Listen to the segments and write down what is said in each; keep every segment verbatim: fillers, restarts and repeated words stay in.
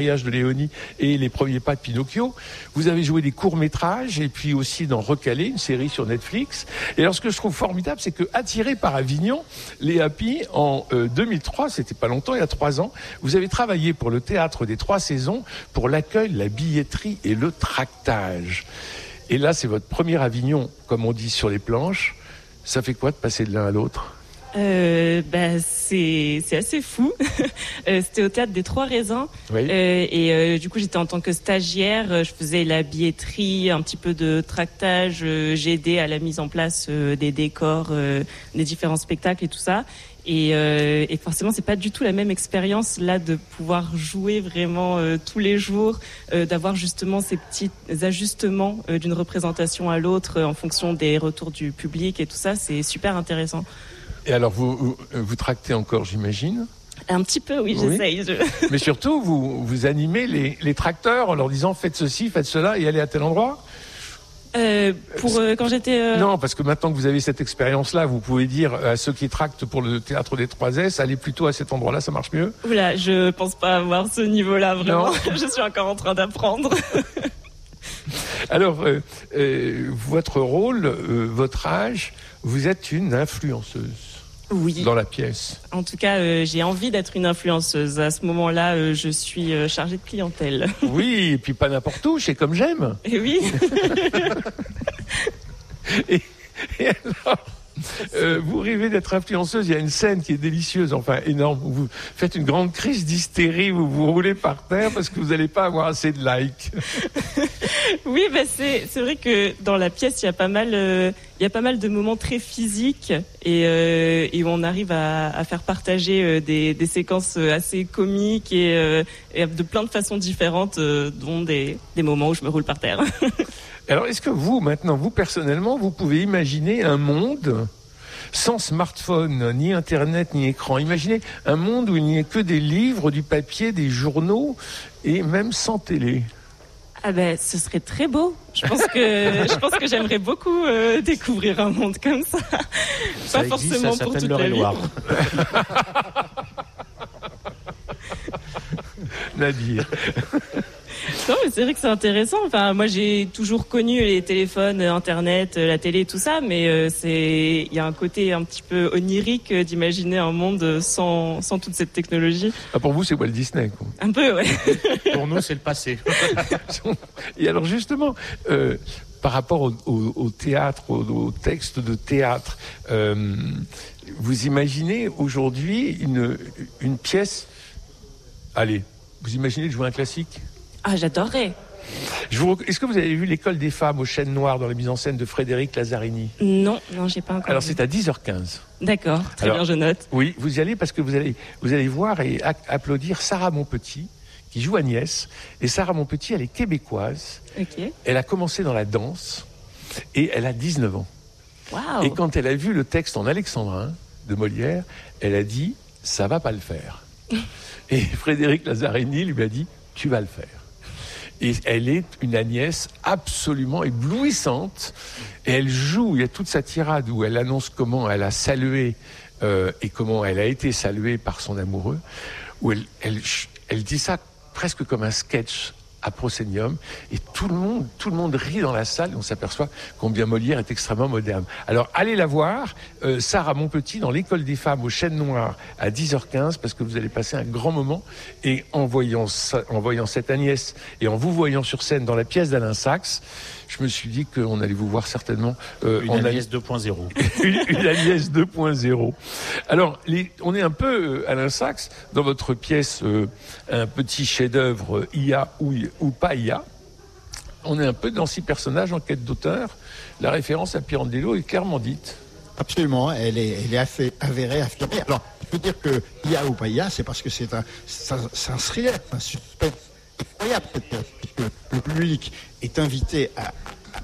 de Léonie et les premiers pas de Pinocchio. Vous avez joué des courts-métrages et puis aussi dans Recalé, une série sur Netflix. Et alors ce que je trouve formidable, c'est que attiré par Avignon, les Happy, en euh, deux mille trois, c'était pas longtemps, il y a trois ans, vous avez travaillé pour le théâtre des Trois Saisons pour l'accueil, la billetterie et le tractage. Et là, c'est votre premier Avignon, comme on dit, sur les planches. Ça fait quoi de passer de l'un à l'autre ? Euh, bah, c'est, c'est assez fou. euh, c'était au théâtre des Trois Raisins. Oui. Euh, et euh, du coup, j'étais en tant que stagiaire. Je faisais la billetterie, un petit peu de tractage. Euh, j'ai aidé à la mise en place euh, des décors, euh, des différents spectacles et tout ça. Et, euh, et forcément, c'est pas du tout la même expérience là de pouvoir jouer vraiment euh, tous les jours, euh, d'avoir justement ces petits ajustements euh, d'une représentation à l'autre euh, en fonction des retours du public et tout ça. C'est super intéressant. Et alors, vous, vous, vous tractez encore, j'imagine ? Un petit peu, oui, oui. j'essaye. Je... Mais surtout, vous, vous animez les, les tracteurs en leur disant faites ceci, faites cela et allez à tel endroit ? Euh, pour euh, quand j'étais euh... Non, parce que maintenant que vous avez cette expérience-là, vous pouvez dire à ceux qui tractent pour le théâtre des Trois S, allez plutôt à cet endroit-là, ça marche mieux. Oula, je pense pas avoir ce niveau-là vraiment. Je suis encore en train d'apprendre. Alors, euh, euh, votre rôle, euh, votre âge, vous êtes une influenceuse. Oui. Dans la pièce. En tout cas, euh, j'ai envie d'être une influenceuse. À ce moment-là, euh, je suis euh, chargée de clientèle. Oui, et puis pas n'importe où, chez Comme J'aime. Et oui. et, et alors, euh, vous rêvez d'être influenceuse, il y a une scène qui est délicieuse, enfin énorme, où vous faites une grande crise d'hystérie, vous vous roulez par terre parce que vous n'allez pas avoir assez de likes. Oui, bah c'est, c'est vrai que dans la pièce, il y a pas mal... Euh, Il y a pas mal de moments très physiques et, euh, et où on arrive à, à faire partager euh, des, des séquences assez comiques et, euh, et de plein de façons différentes, euh, dont des, des moments où je me roule par terre. Alors, est-ce que vous, maintenant, vous personnellement, vous pouvez imaginer un monde sans smartphone, ni Internet, ni écran? Imaginez un monde où il n'y ait que des livres, du papier, des journaux et même sans télé. Ah ben, ce serait très beau. Je pense que je pense que j'aimerais beaucoup euh, découvrir un monde comme ça. ça Pas existe, forcément ça pour toute le la vie. Nadir. Non, mais c'est vrai que c'est intéressant. Enfin, moi, j'ai toujours connu les téléphones, Internet, la télé, tout ça, mais euh, c'est, il y a un côté un petit peu onirique d'imaginer un monde sans, sans toute cette technologie. Ah, pour vous, c'est Walt Disney, quoi. Un peu, ouais. Pour nous, c'est le passé. Et alors, justement, euh, par rapport au, au, au théâtre, au, au texte de théâtre, euh, vous imaginez aujourd'hui une, une pièce. Allez, vous imaginez de jouer un classique? Ah, j'adorerais. Je vous... Est-ce que vous avez vu L'école des femmes aux chaînes noires dans la mise en scène de Frédéric Lazzarini? Non, non, j'ai pas encore Alors, vu. c'est à dix heures quinze. D'accord, très Alors, bien, je note. Oui, vous y allez parce que vous allez, vous allez voir et a- applaudir Sarah Monpetit, qui joue Agnès. Et Sarah Monpetit, elle est québécoise. Ok. Elle a commencé dans la danse et elle a dix-neuf ans. Waouh. Et quand elle a vu le texte en alexandrin de Molière, elle a dit « ça va pas le faire ». Et Frédéric Lazzarini lui a dit « tu vas le faire ». Et elle est une Agnès absolument éblouissante. Et elle joue, il y a toute sa tirade où elle annonce comment elle a salué euh, et comment elle a été saluée par son amoureux, où elle, elle, elle dit ça presque comme un sketch à Proscenium, et tout le monde, tout le monde rit dans la salle, et on s'aperçoit combien Molière est extrêmement moderne. Alors, allez la voir, euh, Sarah Monpetit, dans l'École des femmes aux chaînes noires, à dix heures quinze, parce que vous allez passer un grand moment, et en voyant, ça, en voyant cette Agnès, et en vous voyant sur scène dans la pièce d'Alain Sachs, je me suis dit qu'on allait vous voir certainement... Euh, une en Agnès deux point zéro. une, une Agnès deux point zéro. Alors, les, on est un peu, euh, Alain Sachs, dans votre pièce, euh, un petit chef-d'œuvre euh, I A ou, ou pas I A. On est un peu dans six personnages en quête d'auteur. La référence à Pirandello est clairement dite. Absolument, elle est, elle est assez avérée, affirmée. Alors, je peux dire que I A ou pas I A, c'est parce que c'est un, c'est un, c'est un thriller, un suspense incroyable, puisque le public est invité à,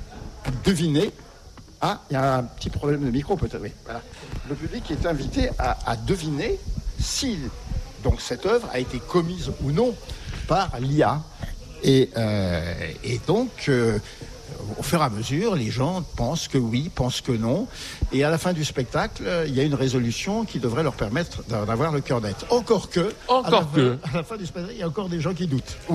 à deviner. Ah, il y a un petit problème de micro peut-être, oui. Voilà. Le public est invité à, à deviner si donc cette œuvre a été commise ou non par l'I A. Et, euh, et donc, euh, au fur et à mesure, les gens pensent que oui, pensent que non. Et à la fin du spectacle, il y a une résolution qui devrait leur permettre d'avoir le cœur net. Encore que, Encore à la que. fin, à la fin du spectacle, il y a encore des gens qui doutent.